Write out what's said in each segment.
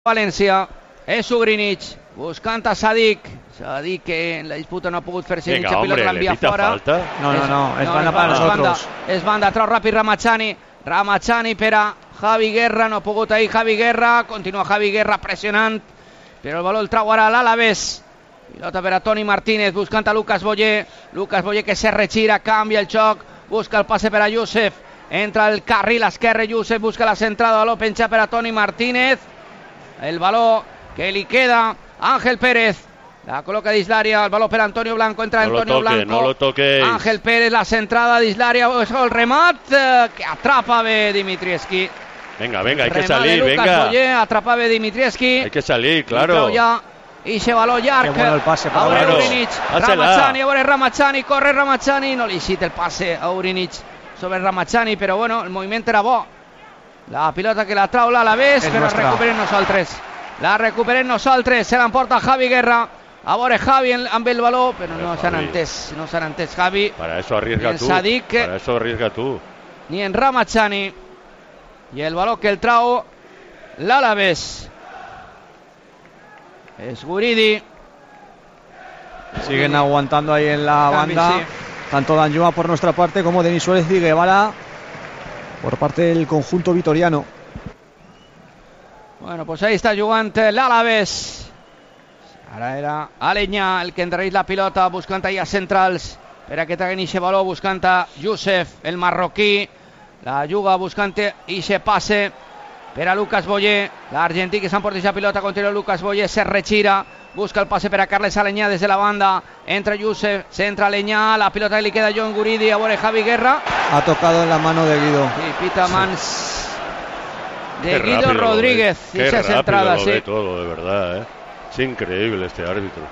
València, és Ugrinic buscant a Sadik. Sadik que en la disputa no ha pogut fer-se mitja pilota, l'envia fora. No, es banda para nosotros. És banda, trau ràpid Ramachani per a Javi Guerra, no ha pogut ahir Javi Guerra, continua Javi Guerra pressionant, però el valor el trau ara l'Alavés. Pilota per a Toni Martínez, buscant a Lucas Boyer que se retira, canvia el xoc, busca el passe per a Youssef, entra el carril esquerre, Youssef busca la centrada, valor penja per a Toni Martínez, el valor que li queda Ángel Pérez, la coloca dins l'àrea, el valor per Antonio Blanco, entra Antonio Blanco, no lo toques. Ángel Pérez, la centrada dins l'àrea, el remat que atrapa bé Dimitrievski. Venga, hay que salir, venga. Boyer, atrapa bé Dimitrievski. Hay que salir, claro. Y se valor llarg. Bueno el pase para ahora Ugrinic, Ramachani, corre Ramachani, no li cita el passe a Ugrinic sobre Ramachani, però bueno, el moviment era bo. La pilota que la trau l'Alavés, però la recuperem nosaltres, se l'emporta Javi Guerra. A veure Javi amb el valor, però no s'han entès Javi. Para eso arriesga tú. Sadik, para eso arriesga tú. Ni en Ramachani. Y el valor que el trau l'Alavés. Es Guridi. Siguen aguantando ahí en la banda, sí. Tanto Danjuma por nuestra parte como Denis Suárez y Guevara por parte del conjunto vitoriano. Bueno, pues ahí está jugant l'Alavés. Ara era Aleñà el que endarrereix la pilota, buscant ahí a centrals per a que traguen ixe valor, buscant a Youssef, el marroquí. La juga buscant ixe passe per a Lucas Boyer, l'argentí que s'emporta aquesta pilota, continua Lucas Boyer, se retira, busca el passe per a Carles Aleñà des de la banda, entra Youssef, centra Aleñà, la pilota que li queda a John Guridi, a veure Javi Guerra. Ha tocado en la mano de Guido. Sí, pita mans de Guido Rodríguez. Qué rápido centrada, lo ve todo, de verdad, ¿eh? Es increíble este árbitro.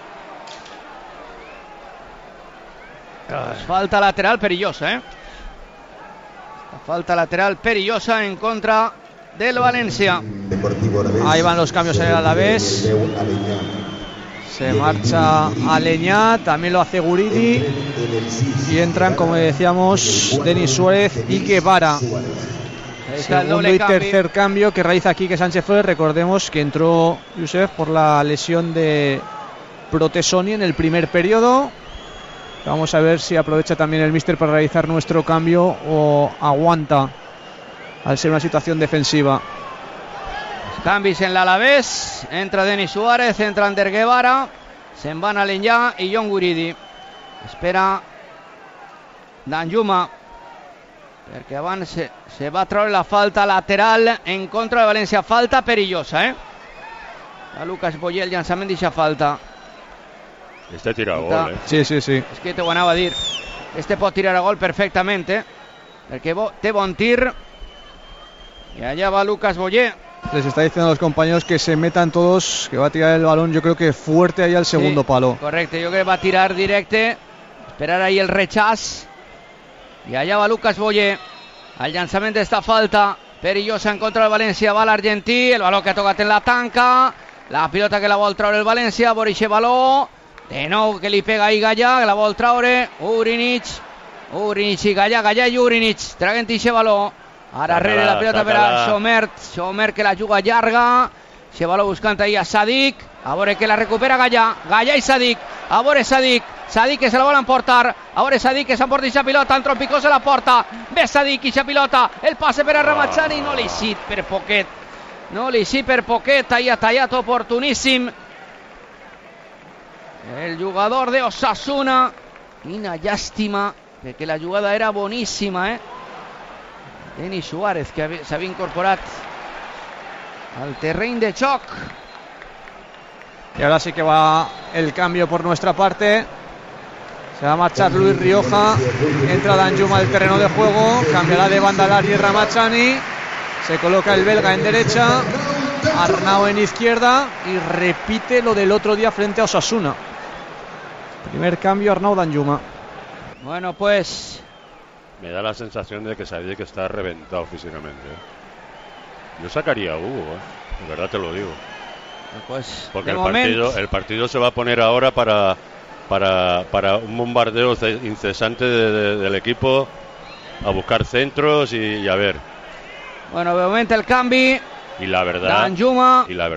Falta lateral perillosa, ¿eh? Falta lateral perillosa en contra del Valencia. Ahí van los cambios en el Alavés. Se marcha Aleñà, también lo hace Guridi. Y entran, como decíamos, Denis Suárez y Guevara. Segundo y tercer cambio que realiza Quique Sánchez Flores. Recordemos que entró Youssef por la lesión de Protesoni en el primer periodo. Vamos a ver si aprovecha también el míster para realizar nuestro cambio o aguanta al ser una situación defensiva. Canvis en l'Alavés, entra Denis Suárez, entra Ander Guevara, se'n van Aleñà i John Guridi. Espera Danjuma, perquè abans se va treure la falta lateral en contra de València, falta perillosa, a Lucas Boyer el llançament d'aquesta falta. Este tira a gol, Sí. És que t'ho anava a dir. Este pot tirar a gol perfectamente, perquè té bon tir. Y allá va Lucas Boyer. Les está diciendo a los compañeros que se metan todos, que va a tirar el balón, yo creo que fuerte ahí al segundo palo. Correcte, jo crec que va a tirar directe, esperar ahí el rechaz. Y allá va Lucas Boyer. El llançament d'esta falta perillosa en contra del València, va l'argentí, el baló que ha tocat en la tanca, la pilota que la vol treure el València, vor ixe baló, de nou que li pega ahí Gallà, que la vol treure, Ugrinic i Gallà i Ugrinic, traguen ixe baló. Ara rere la pilota per a Somert que la juga llarga, se va buscant ahí a Sadik, a veure que la recupera Gallà i Sadik, a veure Sadik que se la vol emportar, a veure Sadik que s'emporta aquesta pilota, en Trompicó se la porta, ve Sadik i aquesta pilota, el passe per a Ramachani, no li cit per poquet, ahí ha tallat oportuníssim el jugador de Osasuna. Quina llàstima, perquè la jugada era boníssima, Denis Suárez, que s'havia incorporat al terreny de xoc. Y ahora sí que va el cambio por nuestra parte. Se va a marchar Luis Rioja. Entra Danjuma al terreno de juego. Cambiará de banda Lari Ramachani. Se coloca el belga en derecha, Arnau en izquierda. Y repite lo del otro día frente a Osasuna. Primer cambio, Arnau Danjuma. Bueno, pues me da la sensación de que Sadik está reventado físicamente. Yo sacaría a Hugo, de verdad te lo digo. Pues, porque el partido se va a poner ahora para un bombardeo incesante del equipo, a buscar centros y a ver. Bueno, de momento el canvi Y la verdad. Danjuma. Y la